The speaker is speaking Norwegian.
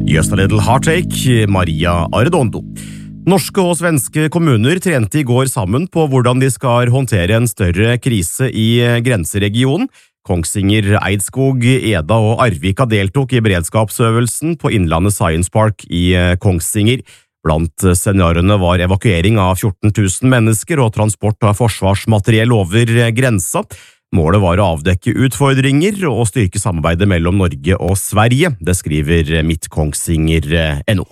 Just a Little Heartache, Maria Arredondo. Norske og svenske kommuner trente i går sammen på hvordan de skal håndtere en større krise i grenseregionen. Kongsvinger, Eidskog, Eda og Arvika deltok i beredskapsøvelsen på Innlandet Science Park i Kongsvinger. Blant scenarioene var evakuering av 14 000 mennesker og transport av forsvarsmateriell over grensa. Målet var å avdekke utfordringer og styrke samarbeidet mellom Norge og Sverige, det skriver Midt Kongsvinger.no.